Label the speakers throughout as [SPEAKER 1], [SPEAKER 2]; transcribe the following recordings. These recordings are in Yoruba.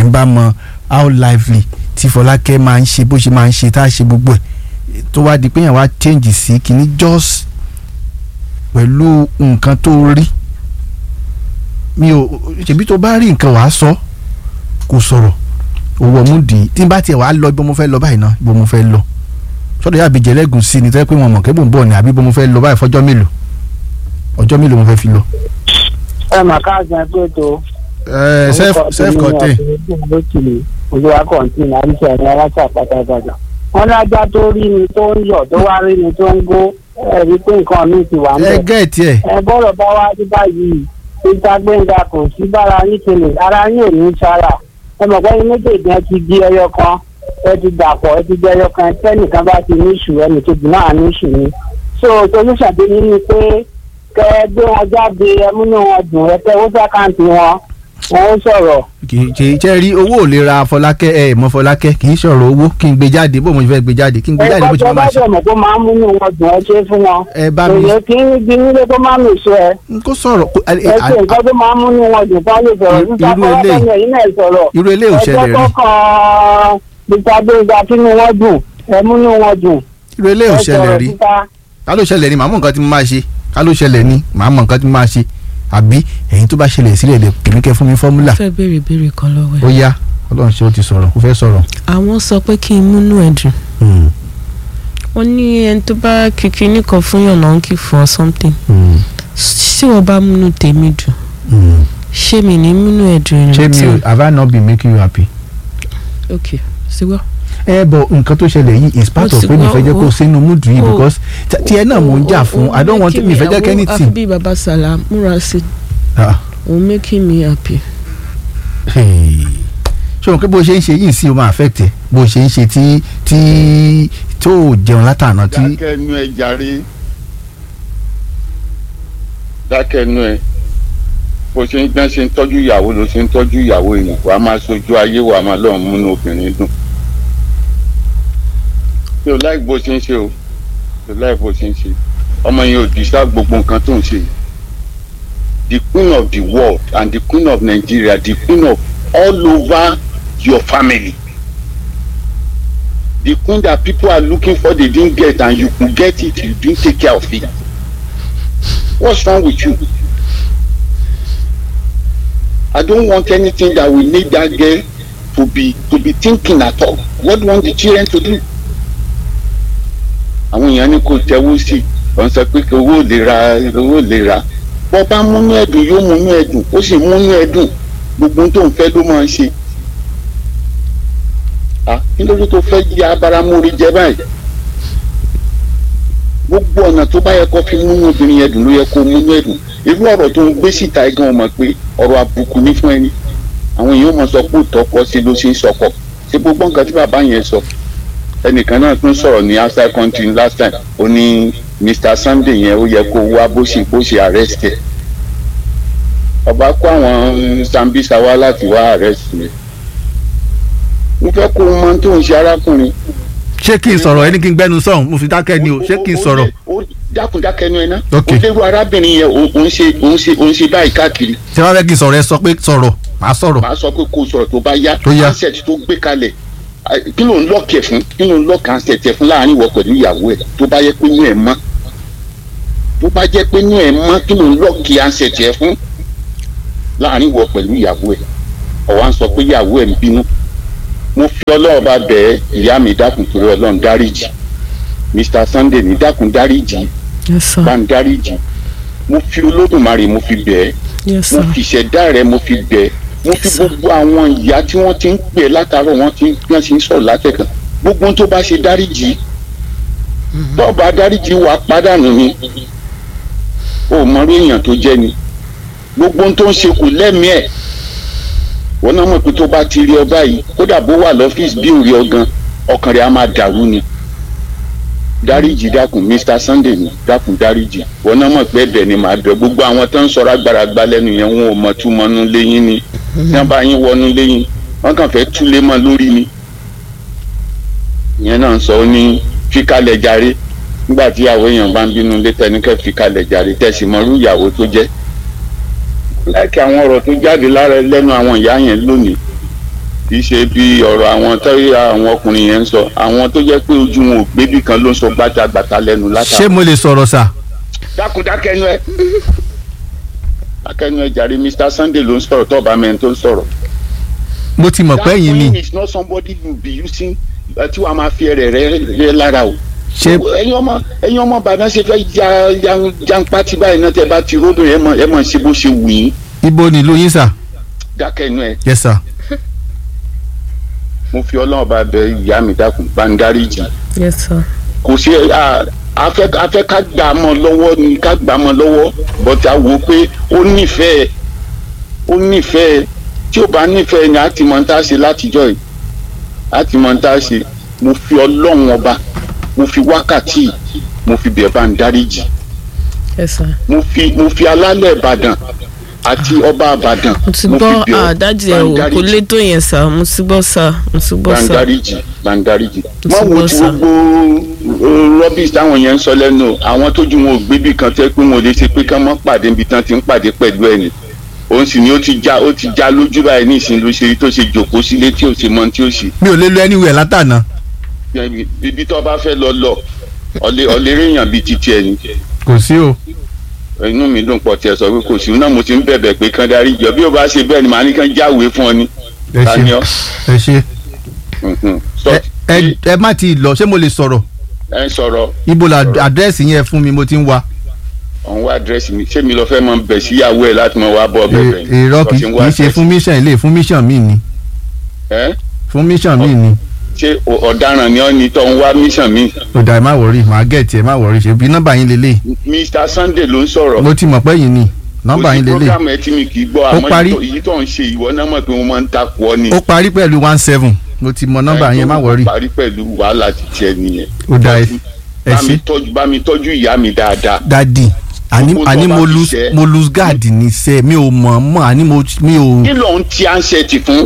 [SPEAKER 1] ń bá mọ how lively tí Fọlákẹ́ máa ń ṣe bó ṣe máa ń ṣe tá a ṣe gbogbo ẹ̀ tó wá di pé yẹn wá change sí kìíní just pẹ̀lú nǹkan tó rí mi ò ṣèbí tó bá rí nǹkan wàá sọ kò sọ̀rọ̀ òwò múdi tí n bá tiẹ̀ wàá lọ ibo mo fẹ́ lọ báyìí náà ibo mo fẹ́ lọ sọ́dọ̀ yà bìjẹ́ lẹ́gùn sí ni tẹ́ pé wọn mọ̀ kébù ń bọ̀ ni àbí ibo mo fẹ́ lọ báyìí fọjọ́ mélòó ọjọ́ mélòó mo fẹ́ fi lọ.
[SPEAKER 2] ẹ mà káàsán pé tó.
[SPEAKER 1] self contain.
[SPEAKER 2] olúwa kọ̀ǹtìn àríṣẹ́ ẹ̀rọ aláṣà pátápátá. wọ́n lájá tó rí ni tó ń yọ̀ tó wá rí ni tó ń gó ẹ̀rí pé nǹkan mi ti wà ń bẹ̀.
[SPEAKER 1] ẹ gẹ̀ẹ́tì ẹ̀.
[SPEAKER 2] ẹ bọ́rọ̀ bá wá sí báyìí Peter Gbénga kò sí bára yín kele ara yín ò ní sára ẹ mọ̀ pé méjèèjì ẹ ti di ẹyọ kan ẹ ti dàpọ̀ ẹ ti di ẹyọ kan tẹ́nìkan bá ti ní ìṣù ẹnì kejì náà ní ìṣù ni. so solution tó ní ni pé kẹ ẹ gbé wọn jáde ẹ múnú wọn dùn ẹ tẹ owó sàkáǹtì wọn ó sọ̀rọ̀.
[SPEAKER 1] kì í ṣe rí owó ò lè ra Fọlákẹ́ ẹ mọ Fọlákẹ́ kì í sọ̀rọ̀ owó kí n gbé jáde bó mo fẹ́ gbé jáde kí n gbé jáde bó ṣe máa ṣe.
[SPEAKER 2] ẹ̀kọ́ tó bá jẹ́ mọ̀ kó máa ń múnú wọn dùn ẹ ṣe fún wọn.
[SPEAKER 1] ẹ bá mi
[SPEAKER 2] èyí kì í bí nílé tó máa ń lè ṣe ẹ.
[SPEAKER 1] n kò sọ̀rọ̀.
[SPEAKER 2] ẹ ṣe nǹkan tó máa ń múnú wọn dùn ká lè sọ̀rọ̀ nípa Fọlákẹ́ yẹn náà sọ̀rọ̀.
[SPEAKER 1] irú ilé ò ṣẹlẹ̀ rí.
[SPEAKER 2] ẹjọ́ kọ̀ọ̀kan Peter Gbénga kínú wọn dùn ẹ múnú wọn dùn.
[SPEAKER 1] irú ilé ò ṣẹlẹ̀ rí. ká ló ṣẹlẹ̀ ni màá mọ̀ nǹkan tí mo máa ṣe ká ló ṣẹlẹ̀ ni màá mọ̀ nǹkan tí mo máa ṣe àbí ẹ̀yin tó bá ṣẹlẹ̀ sílẹ̀ lè kìíní kẹ́ fún mi fọ́múlà.
[SPEAKER 3] fẹ́ béèrè béèrè kan lọ́wọ́ ẹ̀.
[SPEAKER 1] ó yá Ọlọ́run ṣe ó ti sọ̀rọ̀ kó fẹ́ sọ̀rọ̀.
[SPEAKER 3] àwọn sọ pé kí n múnú ẹ̀ dùn. wọ́n ní ẹni tó bá kìkì nìkan fún yàn náà ń kì for something. tí wọ́n bá múnú tèmi dùn ṣé mi ní múnú ẹ̀ dùn
[SPEAKER 1] ṣé mi have I not been making you happy.
[SPEAKER 3] ok síwọ́.
[SPEAKER 1] ẹ bọ nǹkan tó ṣẹlẹ̀ yìí is part of pé mi fẹ́ jẹ́ kó sínú múdù yìí because tiẹ̀ náà mò ń jà fún I don't want mi fẹ́ jẹ́ kẹ́ni tì.
[SPEAKER 3] àfi baba Sala múra sí òun making me happy.
[SPEAKER 1] ṣé o pé bó ṣe ń ṣe yìí sí o máa affect ẹ bó ṣe ń ṣe tí tó jẹun látàná tí.
[SPEAKER 4] dákẹ́nu ẹ jàre dákẹ́nu ẹ bó ṣe ń gbọ́n ṣe ń tọ́jú ìyàwó ló ṣe ń tọ́jú ìyàwó yìí wàá máa sojú ayé wàá máa lọ́ọ̀ múnú obìnrin dùn. ṣé o láì bó ṣe ń ṣe o ṣé o láì bó ṣe ń ṣe ọmọ yẹn ò dìṣà gbogbo nǹkan tó ń ṣe. The queen of the world and the queen of Nigeria, the queen of all over your family. The queen that people are looking for they didn't get and you could get it, you didn't take care of it. What's wrong with you? I don't want anything that will make that girl to be thinking at all. What do you want the children to do? Àwọn èèyàn ní kò tẹ́wọ́ sí wọ́n sọ pé owó lè ra bọ́ bá múnú ẹ̀dùn yóò múnú ẹ̀dùn ó sì múnú ẹ̀dùn gbogbo tó ń fẹ́ ló máa ń ṣe. Kí ló dé tó fẹ́ yí abáramórí jẹ báyìí? Gbogbo ọ̀nà tó bá yẹ kó fi múnú obìnrin ẹ̀dùn ló yẹ kó múnú ẹ̀dùn. Irú ọ̀rọ̀ tó ń gbé síta ẹ̀ gan mọ̀ pé ọ̀rọ̀ àbùkù ní fún ẹni. Àwọn èèyàn máa sọ pé òtọ́kọ sí ló ṣe ń sọkọ. Ṣé gbogbo nǹkan tí bàbá yẹn sọ? Ẹnìkan náà tún sọ̀rọ̀ ní outside country last time ó ní Mr. Sunday yẹn ó yẹ kó wá bó ṣe arrest ẹ̀. Ọba kó àwọn Sambisa wá láti wá arrest rẹ̀. Mo fẹ́ kó o mọ tó ń ṣe arákùnrin.
[SPEAKER 1] ṣé kí n sọ̀rọ̀ ẹni kí n gbẹ́nu sọ̀hún mo fi dákẹ́ ni o ṣé kí n sọ̀rọ̀.
[SPEAKER 4] ó dákun ẹnu ẹ ná.
[SPEAKER 1] ok
[SPEAKER 4] ó lérò arábìnrin yẹn òun ṣe báyìí káàkiri.
[SPEAKER 1] tí wọ́n fẹ́ kí n sọ̀rọ̀ ẹ sọ pé sọ̀rọ̀ màá sọ̀rọ̀.
[SPEAKER 4] màá sọ pé kó o sọ̀rọ̀ tó bá yá. handset tó gbé kalẹ̀ kí ló ń lọ́ọ̀kì ẹ̀ fún kí ló ń lọ́ọ̀kì handset ẹ̀ fún láàrin ìwọ pẹ̀lú ìyàwó ẹ̀ tó bá yẹ pé inú ẹ̀ mọ́ kí ló ń lọ́ọ̀kì handset ẹ̀ fún láàrin ìwọ pẹ̀lú ìyàwó ẹ̀ ọ̀wá ń sọ pé ìyàwó ẹ̀ ń bínú. Mo fi Ọlọ́run bá bẹ̀ ẹ́ ìyá mi dákun torí Ọlọ́run dáríjì Mr. Sunday ní dákun dáríjì bá ń dáríjì mo fi Olódùmarè mo fi bẹ̀ ẹ́ mo fi ìṣẹ̀dá rẹ̀ mo fi bẹ̀ ẹ́ mo fi gbogbo àwọn ìyá tí wọ́n ti ń pè é látàárọ̀ wọ́n ti ń sọ̀rọ̀ látẹ̀kàn gbogbo tó bá ṣe dáríjì tó bá dáríjì wà pàdánù ni ó mọ orí èèyàn tó jẹ́ ni gbogbo tó ń ṣe kù lẹ́mìí ẹ̀ wọ́n náà mọ̀ pé tó bá ti rí ọ báyìí kódà bó wà lọ́fíìsì bí ò rí ọ gan ọkàn rẹ̀ á máa dàrú ni dáríjì dákun Mr. Sunday ni dákun dáríjì wọ́n náà mọ̀ pé ẹ̀bẹ̀ ni màá bẹ̀ gbogbo àwọn tó ń sọ̀rọ̀ agbáragbá lẹ́nu yẹn wọn ò mọ̀ túmọ̀ nú léyìn ni tí wọ́n bá yín wọnú léyìn wọ́n kàn fẹ́ túlé mọ́ lórí ni ìyẹn náà ń sọ ó ní fíkalẹ̀ jàre nígbà tí ìyàwó èèyàn bá ń bínú lé tẹnikẹ́ fíkalẹ̀ jàre tẹ̀sí mọ́rú ìyàwó tó jẹ́ láìkí àwọn ọ̀rọ̀ tó jáde lára lẹ́nu àwọn ìyá yẹn lónìí kì í ṣe bí ọ̀rọ̀ àwọn tẹ́lẹ̀ àwọn ọkùnrin yẹn ń sọ àwọn tó jẹ́ pé ojú wọn ò gbébì kan ló ń sọ gbàtàgbàtà lẹ́nu látà.
[SPEAKER 1] ṣé mo lè sọ̀rọ̀ sà.
[SPEAKER 4] dákẹ́nu ẹ dákẹ́nu ẹ jàre Mr. Sunday ló ń sọ̀rọ̀ tó bá mẹ́rin tó ń sọ̀rọ̀.
[SPEAKER 1] mo ti mọ̀ pé ẹ̀yin ni.
[SPEAKER 4] that is not somebody you be using tí wàá máa fi ẹ̀rẹ̀ rẹ lára o.
[SPEAKER 1] ṣé
[SPEAKER 4] ẹ̀yin ọmọ Ìbàdàn ṣe fẹ́ ya pátí báyìí náà tẹ́ bá ti ródò ẹ mọ̀ ṣe bó ṣe wù yín.
[SPEAKER 1] ibo ni ìlú yín sà.
[SPEAKER 4] dákẹ́nu ẹ.
[SPEAKER 1] yes sir.
[SPEAKER 4] mo fi Ọlọ́run bá bẹ ìyá mi dákun bá ń dáríjì.
[SPEAKER 3] yes sir.
[SPEAKER 4] kò sí afẹ́ ká gbà mọ́ lọ́wọ́ ni ká gbà mọ́ lọ́wọ́ bọ́tà wò pé ó nífẹ̀ẹ́ tí ó bá nífẹ̀ẹ́ ni a ti mọ̀ ń tá a ṣe látijọ́ yìí a ti mọ̀ ń tá a ṣe mo fi Ọlọ́run ọba mo fi wákàtí mo fi bẹ̀ bá ń dáríjì.
[SPEAKER 3] yes sir.
[SPEAKER 4] mo fi alálẹ̀ Ìbàdàn àti ọba Ìbàdàn
[SPEAKER 3] mo ti gbọ́ dájú ẹ̀ wò kò lè tó yẹn sà mo ti gbọ́ sà.
[SPEAKER 4] bandariji wọ́n wo ti gbogbo rubbish táwọn yẹn ń sọ lẹ́nu àwọn tójú wọn ò gbébì kan tẹ́ pé wọn ò lè ṣe pé ká mọ́ pàdé níbi tán ti ń pàdé pẹ̀lú ẹ̀ ni òun sì ni ó ti já lójú báyìí ní ìsìn ló ṣe tó ṣe jòkó sílé tí ò ṣe mọ tí ò ṣe.
[SPEAKER 1] mi ò lè lọ anywhere látànà.
[SPEAKER 4] ibi tó bá fẹ́ lọ ọ̀lẹ́rẹ̀yàn bíi titi ẹ̀ ni.
[SPEAKER 1] kò sí o.
[SPEAKER 4] inú mi dùn pọ̀ tiẹ̀ sọ pé kò sí náà mo ti ń bẹ̀bẹ̀ pé kán darí jọ bí o bá ṣe bẹ́ẹ̀ ni màá ní kán jáwèé fún ọ ni.
[SPEAKER 1] ẹ ṣe ẹ má ti lọ ṣé mo lè sọ̀rọ̀.
[SPEAKER 4] ẹ sọ̀rọ̀.
[SPEAKER 1] ibo la àdírẹ́sì yẹn fún mi mo ti ń wá.
[SPEAKER 4] òun wá àdírẹ́sì mi ṣé mi lọ fẹ́ mọ bẹ̀ síyàwó ẹ̀ láti mọ wá bọ̀ bẹ̀bẹ̀.
[SPEAKER 1] èrò kì í ṣe fún mission ilé fún mission mi ni. fún mission mi ni.
[SPEAKER 4] ṣé ọ̀daràn ni ọ́ ni tó ń wá mission mi.
[SPEAKER 1] ọ̀dà ẹ̀ má wọrí màá gẹ̀ẹ́tì ẹ̀ má wọrí ṣe bí nọ́mbà yín lélẹ̀.
[SPEAKER 4] Mr. Sunday ló ń sọ̀rọ̀.
[SPEAKER 1] mo ti mọ̀ pé yín ni nọ́mbà yín lélẹ̀.
[SPEAKER 4] kò sí program ẹ tí mi kì í gbọ́ àmọ́ èyí tó ń ṣe ìwọ náà mọ̀ pé mo máa ń takò ọ́ ni.
[SPEAKER 1] ó parí pẹ̀lú 17 mo ti mọ nọ́mbà yẹn má wọrí.
[SPEAKER 4] ó parí pẹ̀lú wàhálà títí ẹ nìyẹn.
[SPEAKER 1] ó da ẹ ṣe.
[SPEAKER 4] bá mi tọ́jú ìyá mi dáadáa.
[SPEAKER 1] dadi àní mo lose guard ní sẹ́ mi ò mọ̀ àní mi ò.
[SPEAKER 4] kí ló ń ti ansẹ́tì fún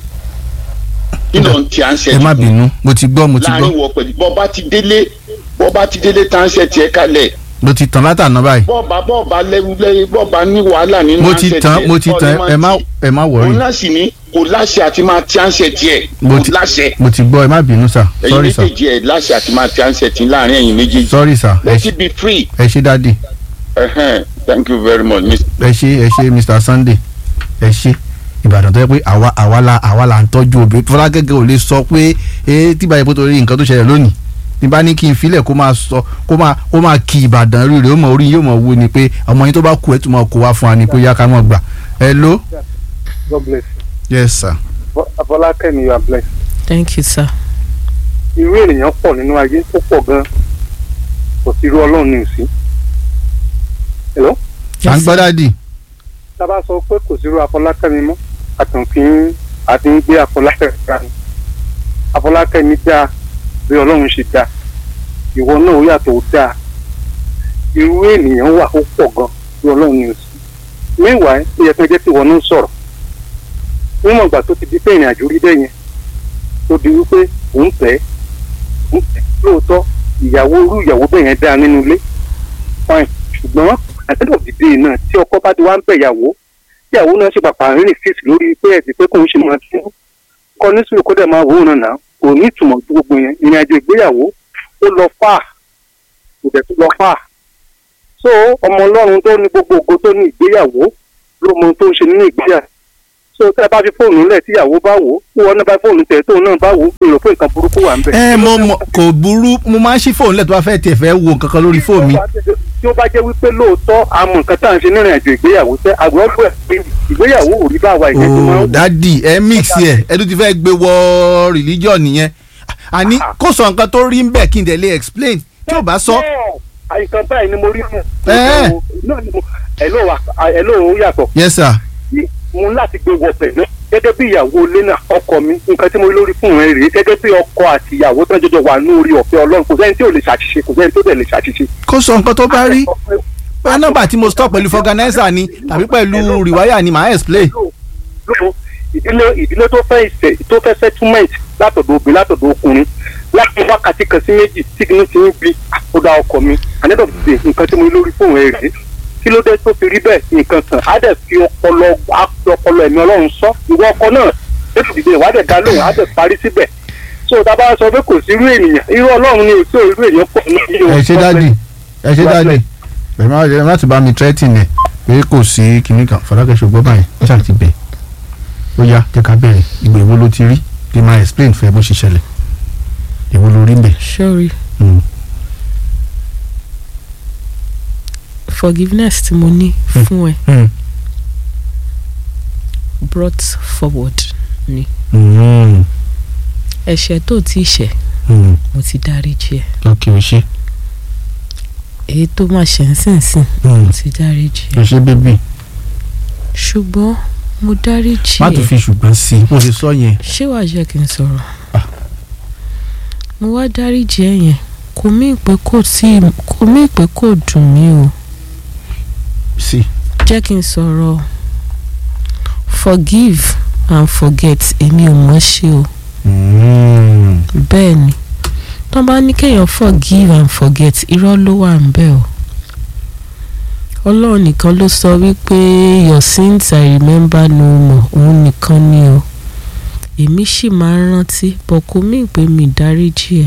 [SPEAKER 1] ẹ má bínú mo ti gbọ́.
[SPEAKER 4] láàrin wọ pẹ̀lú bọ́ba ti délé tánsẹ́tì ẹ kalẹ̀.
[SPEAKER 1] mo ti tàn látàná báyìí.
[SPEAKER 4] bọ́ọ̀bà ní wàhálà nínú ansẹ́tì ẹ.
[SPEAKER 1] mo ti tàn ẹ má wọrí.
[SPEAKER 4] òun náà sì ní kò láṣẹ àti máa ti ansẹ́tì ẹ.
[SPEAKER 1] mo ti gbọ́ ẹ má bínú sà. sorry sà.
[SPEAKER 4] ẹ̀yin méjèèjì ẹ láṣẹ àti máa ti ansẹ́tì láàrin ẹ̀yin méjèèjì.
[SPEAKER 1] sorry sà.
[SPEAKER 4] let it be free.
[SPEAKER 1] ẹ ṣé dadi.
[SPEAKER 4] Thank you very much.
[SPEAKER 1] ẹ ṣé Mr. Sunday ẹ ṣé Ìbàdàn tó yẹ pé àwa là ń tọ́jú obìnrin Fọlákẹ́kẹ́ ò lè sọ pé tí báyìí bó torí nǹkan tó ṣẹlẹ̀ lónìí ní bá ní kí n filẹ̀ kó máa sọ kó máa kí Ìbàdàn rí rẹ̀ ó mọ̀ orí yóò mọ̀ wo ni pé ọmọ yín tó bá kú ẹ̀ tó máa kó wá fún wa ni pé yá ká mọ̀ gbà. Hello.
[SPEAKER 5] God bless you.
[SPEAKER 1] Yes sir.
[SPEAKER 5] Fọlákẹ́mi, you are blessed.
[SPEAKER 3] Thank you sir.
[SPEAKER 5] irú ènìyàn pọ̀ nínú ayé tó pọ̀ gan-an kò sí irú Ọlọ́run ní ìsín. Hello.
[SPEAKER 1] à ń gbọ́ dádì.
[SPEAKER 5] tá a bá sọ pé kò sí irú Afọlákẹ́mi mọ́ àti ń gbé Afọlákẹ́mi ga ni Afọlákẹ́mi dáa bí Ọlọ́run ṣe dáa ìwọ náà ó yàtọ̀ ó dáa irú ènìyàn wà ó pọ̀ gan bí Ọlọ́run ní ìsín. Meanwhile ó yẹ kí n jẹ́ kí ìwọ náà sọ̀rọ̀ níwọ̀n ìgbà tó ti di pé ìrìn àjò rí bẹ́ẹ̀ yẹn tó di wípé òun tẹ̀ lóòótọ́ irú ìyàwó bẹ́ẹ̀ yẹn dáa nínú ilé fine ṣùgbọ́n àtẹ́lẹ̀ òdìdí náà tí ọkọ bá ti wá ń bẹ̀ ìyàwó náà ṣe pàpà rìn fíìsì lórí pé ẹ̀sìn pé kóun ṣe máa tún kọ́ ní sùúrù kó dẹ̀ máa wò ó náà kò ní ìtumọ̀ ju gbogbo yẹn ìrìn àjò ìgbéyàwó ó lọ fà kò dẹ̀ tún lọ fà so ọmọ Ọlọ́run tó ní gbogbo ògo tó ní ìgbéyàwó ló mọ ohun tó ń ṣe nínú ìgbéyàwó so tẹ́ ẹ bá fi fóònù lẹ̀ tíyàwó bá wò ó tí wọ́n náà bá fóònù tẹ̀ tóun náà bá wò ó èrò pé nǹkan burúkú wà ń bẹ̀.
[SPEAKER 1] mo kò burú mo máa ń ṣí fóònù lẹ̀ tó bá fẹ́ tiẹ̀ fẹ́ wo nǹkan kan lórí fóònù mi.
[SPEAKER 5] tí ó bá jẹ́ wípé lóòótọ́ àmọ́ nǹkan tá à ń ṣe nírìn àjò ìgbéyàwó tẹ́ àgbọ̀gbọ̀ ìgbéyàwó ò rí bá wa ìyẹn tó máa ń.
[SPEAKER 1] dádì ẹ mix ẹ tó ti fẹ́ gbé wọ religion nìyẹn àní kó sọ nǹkan tó rí ń bẹ̀ kí n dẹ̀ lè explain tí ò bá sọ.
[SPEAKER 5] àìsàn báyìí ni mo rí mú. ẹ̀ ló yàtọ̀.
[SPEAKER 1] yes sir.
[SPEAKER 5] mo ń láti gbé wọ pẹ̀lú gẹ́gẹ́ bí ìyàwó ilé náà ọkọ mi nǹkan tí mo rí lórí fún rẹ rèé gẹ́gẹ́ bí ọkọ àti ìyàwó tó ń jọjọ wà ní orí ọ̀fẹ́ Ọlọ́run kò sẹ́ni tí ò lè ṣàṣìṣe kò sẹ́ni tó dẹ̀ lè ṣàṣìṣe.
[SPEAKER 1] kó sọ nǹkan tó bá rí bá nọ́mbà tí mo stop pẹ̀lú fọgànáísà ni tàbí pẹ̀lú rìwáyà ni màá explain.
[SPEAKER 5] ìdílé tó fẹ́ settlement látọ̀dọ̀ obìnrin látọ̀dọ̀ ọkùnrin láti wákàtí kan sí méjì tí kìíní ti ń bi àkódà ọkọ mi ànẹ́dọ̀ ti dè nǹkan tí mo rí lórí fún rẹ rèé kí ló dé tó fi rí bẹ́ẹ̀ nǹkan kan á dẹ̀ fi ọpọlọ ẹ̀mí Ọlọ́run sọ ìwọ ọkọ náà Jésù dìde wàá dẹ̀ dá lóhùn á dẹ̀ parí síbẹ̀. So tá a bá sọ pé kò sí irú ènìyàn irú Ọlọ́run ni òtí irú ènìyàn pọ̀ náà ní
[SPEAKER 1] ẹ ṣe dáàdì ẹ má ti bá mi threatening ẹ pé kò sí kinní kan Fọlákẹ́ ṣùgbọ́n báyìí ó ṣáà ti bẹ̀ ó yá jẹ́ ká bẹ̀rẹ̀ ìgbà èwo ló ti rí kí n máa explain fún ẹ bó ṣe ṣẹlẹ̀ èwo ló rí bẹ̀.
[SPEAKER 3] sorry forgiveness tí mo ní fún ẹ brought forward ni ẹ̀ṣẹ̀ tó ti ṣẹ̀ mo ti dáríjì ẹ.
[SPEAKER 1] ok o ṣe.
[SPEAKER 3] èyí tó máa ṣe ń sìn mo ti dáríjì ẹ.
[SPEAKER 1] o ṣe bébì.
[SPEAKER 3] ṣùgbọ́n mo dáríjì ẹ.
[SPEAKER 1] má tún fi ṣùgbọ́n sí i bó ṣe sọ yẹn.
[SPEAKER 3] ṣé wàá jẹ́ kí n sọ̀rọ̀. mo wá dáríjì ẹ yẹn kò mí pé kò dùn mí o.
[SPEAKER 1] sí.
[SPEAKER 3] jẹ́ kí n sọ̀rọ̀ forgive and forget èmi ò mọ̀ ṣe o. bẹ́ẹ̀ ni tó bá ní kéèyàn forgive and forget irọ́ ló wà ń bẹ̀ o. Ọlọ́run nìkan ló sọ wípé your sins I remember no more òun nìkan ni o. èmi sì máa ń rántí bọ̀ kò mí pé mi dáríjì ẹ̀.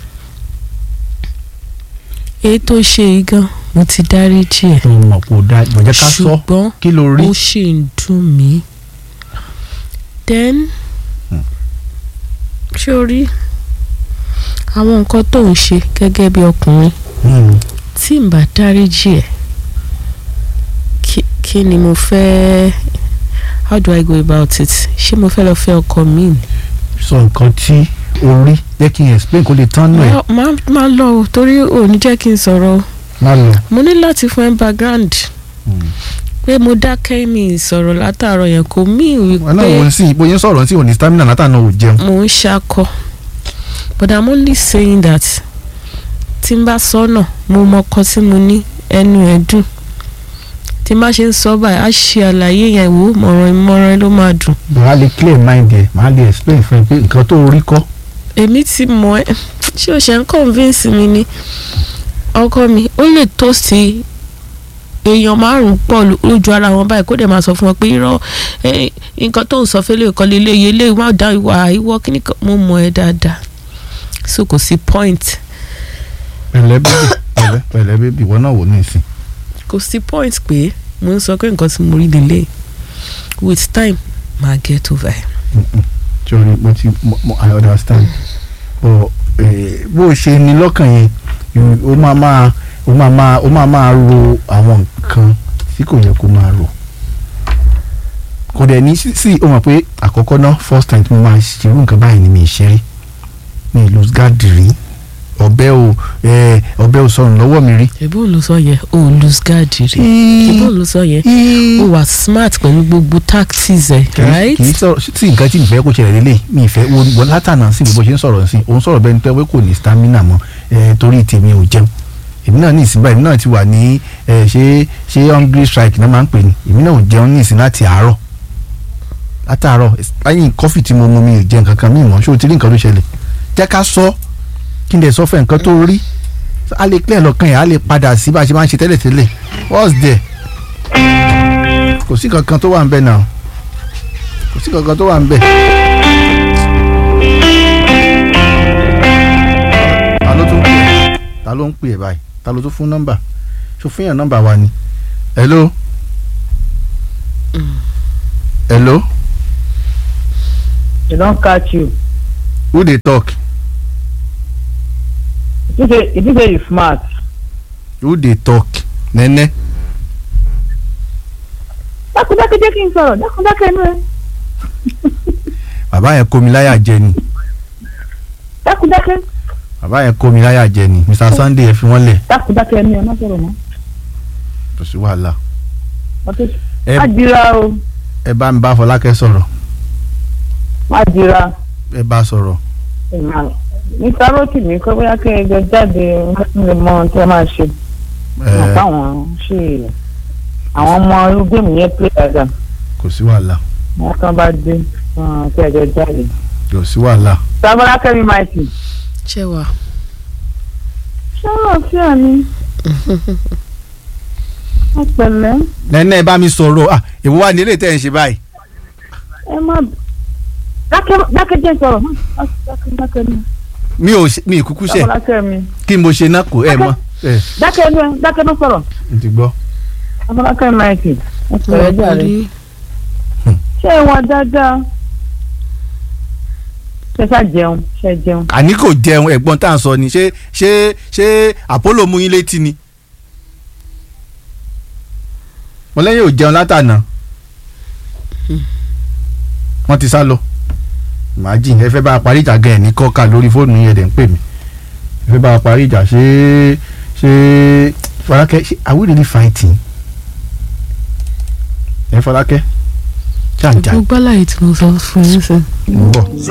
[SPEAKER 3] èyí tó ṣe yìí gan mo ti dáríjì ẹ̀.
[SPEAKER 1] mọ̀ kó dá ìbọ̀jẹ́ ká sọ kí ló rí.
[SPEAKER 3] ṣùgbọ́n ó ṣì ń dùn mí. then ṣé o rí àwọn nǹkan tó ń ṣe gẹ́gẹ́ bí ọkùnrin tí n bá dáríjì ẹ̀ kí ni mo fẹ́ how do I go about it ṣé mo fẹ́ lọ fẹ́ ọkọ mi ni.
[SPEAKER 1] sọ nǹkan tí o rí jẹ́ kí n explain kó lè tán nù ẹ̀.
[SPEAKER 3] máa lọ o torí ò ní jẹ́ kí n sọ̀rọ̀ o.
[SPEAKER 1] má lọ.
[SPEAKER 3] mo ní láti fún ẹ background pé mo dákẹ́ mi sọ̀rọ̀ látàárọ̀ yẹn kò mí wípé.
[SPEAKER 1] wọn náà wọ́n sì bóyá sọ̀rọ̀ sí òní stamina látàná ò jẹun.
[SPEAKER 3] mo ń ṣakọ but I'm only saying that tí n bá sọ náà mo mọ ọkọ tí mo ní ẹnu ẹ̀ dùn tí n bá ṣe ń sọ báyìí á ṣe àlàyé yẹn wò ìmọ̀ràn ló máa dùn.
[SPEAKER 1] màá lè clear mind ẹ màá lè explain fún ẹ pé nǹkan tó rí kọ́.
[SPEAKER 3] èmi ti mọ̀ ẹ́ ṣé o ṣe ń convince mi ni ọkọ mi ó lè tó sí èèyàn márùn-ún pọ̀ lójú ara wọn báyìí kó dẹ̀ máa sọ fún wọn pé irọ́ nǹkan tó ń sọ fẹ́lẹ́ ìkọ́ lélẹ́ iye lè má dá ìwọ kíní kan mo mọ̀ ẹ́ dáadáa so kò sí point.
[SPEAKER 1] pẹ̀lẹ́ bébì pẹ̀lẹ́ bébì wọn náà wò ní ìsìn.
[SPEAKER 3] kò sí point pé mo ń sọ pé nǹkan tí mo rí lélẹ̀ with time máa get over ẹ̀.
[SPEAKER 1] sori I understand bó o ṣe ní lọ́kàn yẹn o máa máa ro àwọn nǹkan tí kò yẹ kó máa ro kò dẹ̀ ní sí o mọ̀ pé àkọ́kọ́ náà first time tí mo máa ṣerú nǹkan báyìí ni mi ṣe rí mi lose guard rí ọbẹ̀ ò sọ̀rùn lọ́wọ́ mi rí.
[SPEAKER 3] ìbò ló sọ yẹ o lose guard rí ìbò ló sọ yẹ o wà smart pẹ̀lú gbogbo tactics ẹ̀ right.
[SPEAKER 1] kì í sọ̀rọ̀ sí nǹkan tí ìfẹ́ kò ṣẹlẹ̀ lélẹ̀ mi ìfẹ́ wo látànà sí bó ṣe ń sọ̀rọ̀ sí òun sọ̀rọ̀ bẹ́ẹ̀ ni pé kò ní stamina mọ́ torí tèmi ò jẹun èmi náà ní ìsìn báyìí èmi náà ti wà ní ṣé hungry strike náà máa ń pè ní èmi náà ò jẹun ní ìsìn látàárọ̀ lẹ́yìn kọ́fì tí mo mu mi ò jẹun kankan mi mọ̀ ṣé o ti rí nǹkan tó ṣẹlẹ̀ jẹ́ ká sọ kí n dẹ̀ sọ fún nǹkan tó rí a lè clear lọ́kàn yẹn a lè padà sí bá a ṣe máa ń ṣe tẹ́lẹ̀tẹ́lẹ̀ what's there kò sí kankan tó wà ń bẹ̀ náà kò sí kankan tó wà ń bẹ̀. ta ló ń pè ẹ́ báyìí ta ló tún fún nọ́mbà ṣó fún yàn nọ́mbà wa ni hello hello.
[SPEAKER 2] They don't catch you.
[SPEAKER 1] Who dey talk?
[SPEAKER 2] If you say you smart.
[SPEAKER 1] Who dey talk? Nene.
[SPEAKER 2] Dákúndákẹ́ jẹ́ kí n sọ̀rọ̀ dákúndákẹ́ inú ẹ.
[SPEAKER 1] Bàbá yẹn kó mi láyà jẹ ni.
[SPEAKER 2] Dákúndákẹ́.
[SPEAKER 1] Bàbá yẹn kó mi láyà jẹ ni. Mr. Sunday ẹ fi wọ́n lẹ̀.
[SPEAKER 2] Dákúndákẹ́ inú ẹ má sọ̀rọ̀ mọ́.
[SPEAKER 1] Kò sí wàhálà.
[SPEAKER 2] Má dira o.
[SPEAKER 1] Ẹ bá mi bá Fọlákẹ́ sọ̀rọ̀.
[SPEAKER 2] Má dira.
[SPEAKER 1] Ẹ bá sọ̀rọ̀.
[SPEAKER 2] Mr. Rotimi mi kọ́ bóyá kí ẹ jọ jáde lè mọ ohun tí ẹ máa ṣe. Àtàwọn ṣe àwọn ọmọ irú géèmù yẹn play dáadáa.
[SPEAKER 1] Kò sí wàhálà.
[SPEAKER 2] Wọ́n kàn bá dé kí ẹ jọ jáde.
[SPEAKER 1] Kò sí wàhálà.
[SPEAKER 2] Sábàlá Kẹ́mi Máìtì.
[SPEAKER 3] ṣé wà.
[SPEAKER 2] ṣé wọ́n fi àní. ẹ pẹ̀lẹ́.
[SPEAKER 1] Nene ẹ bá mi sọ̀rọ̀ èwo wà ní ilé tẹ́ ẹ̀ ń ṣe báyìí.
[SPEAKER 2] ẹ má dákẹ́ jẹ́ sọ̀rọ̀ dákẹ́ ni.
[SPEAKER 1] mi kúkú ṣe
[SPEAKER 2] Afọlákẹ́ mi.
[SPEAKER 1] kí mo ṣe náà kò ẹ mọ.
[SPEAKER 2] dákẹ́ ló sọ̀rọ̀.
[SPEAKER 1] n ti gbọ́.
[SPEAKER 2] Afọlákẹ́ Máìkì ẹ sọ̀rọ̀ jáde. ṣé wọn dáadáa ṣe jẹun.
[SPEAKER 1] àní kò jẹun ẹ̀gbọ́n tá à ń sọ ni ṣé Apollo mú yín létí ni. mo lẹ́yìn ò jẹun látànà wọ́n ti sá lọ. imagine ẹ fẹ́ bá a parí ìjà gan ẹ̀ ní kọ́ka lórí fóònù yẹn dẹ̀ ń pè mí ẹ fẹ́ bá a parí ìjà ṣé Fọlákẹ́ are we really fighting? ẹ Fọlákẹ́ ṣáà ń jà.
[SPEAKER 3] gbogbo àlàyé tí mo sọ fún yín sọ.
[SPEAKER 1] mo bọ̀.